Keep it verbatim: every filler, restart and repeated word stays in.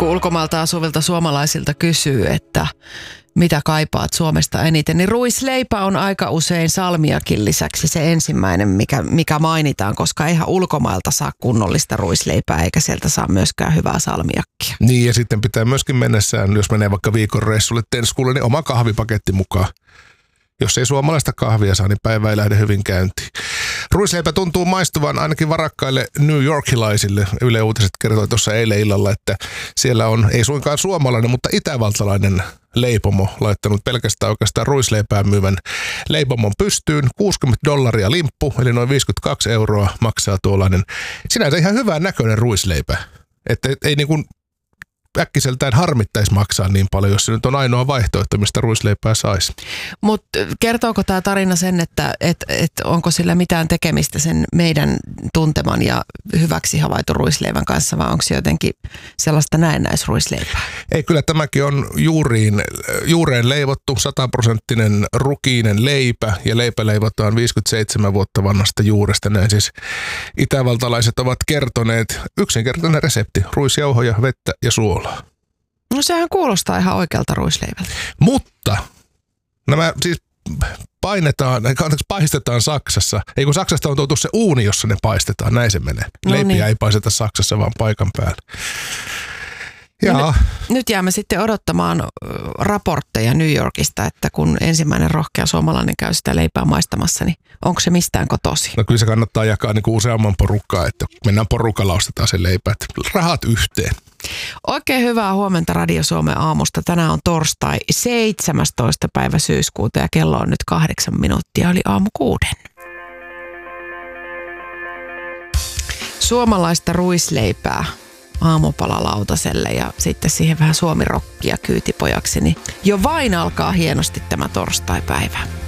kun ulkomailta asuvilta suomalaisilta kysyy, että mitä kaipaat Suomesta eniten, niin ruisleipä on aika usein salmiakin lisäksi se ensimmäinen, mikä, mikä mainitaan, koska eihän ulkomailta saa kunnollista ruisleipää, eikä sieltä saa myöskään hyvää salmiakkia. Niin, ja sitten pitää myöskin mennessään, jos menee vaikka viikon reissulle Tenskulle, niin oma kahvipaketti mukaan. Jos ei suomalaista kahvia saa, niin päivä ei lähde hyvin käyntiin. Ruisleipä tuntuu maistuvan ainakin varakkaille New Yorkilaisille. Yle Uutiset kertoi tuossa eilen illalla, että siellä on ei suinkaan suomalainen, mutta itävaltalainen leipomo laittanut pelkästään oikeastaan ruisleipää myyvän leipomon pystyyn. kuusikymmentä dollaria limppu, eli noin viisikymmentäkaksi euroa maksaa tuollainen sinänsä ihan hyvän näköinen ruisleipä. Että ei niin kuin äkkiseltään harmittaisi maksaa niin paljon, jos se nyt on ainoa vaihtoehto, mistä ruisleipää saisi. Mutta kertooko tämä tarina sen, että et, et onko sillä mitään tekemistä sen meidän tunteman ja hyväksi havaitun ruisleivän kanssa, vai onko se jotenkin sellaista näennäisruisleipää? Ei, kyllä tämäkin on juuriin, juureen leivottu, sataprosenttinen rukiinen leipä, ja leipä leivotaan viisikymmentäseitsemän vuotta vanhasta juuresta. Näin siis itävaltalaiset ovat kertoneet yksinkertainen resepti, ruisjauhoja, vettä ja suolaa. No sehän kuulostaa ihan oikealta ruisleivältä. Mutta nämä siis painetaan, anteeksi, paistetaan Saksassa. Ei kun Saksasta on tuotu se uuni, jossa ne paistetaan, näin se menee. No Leipiä niin. ei paisteta Saksassa, vaan paikan päällä. Ja no nyt, nyt jäämme sitten odottamaan raportteja New Yorkista, että kun ensimmäinen rohkea suomalainen käy sitä leipää maistamassa, niin onko se mistään kotosi? No kyllä se kannattaa jakaa niin kuin useamman porukkaa, että mennään porukalla, ostetaan se leipä, että rahat yhteen. Oikein hyvää huomenta Radio Suomen aamusta. Tänään on torstai seitsemästoista päivä syyskuuta ja kello on nyt kahdeksan minuuttia, eli aamu kuuden. Suomalaista ruisleipää aamupalalautaselle ja sitten siihen vähän suomirokkia kyytipojaksi, niin jo vain alkaa hienosti tämä torstaipäivä.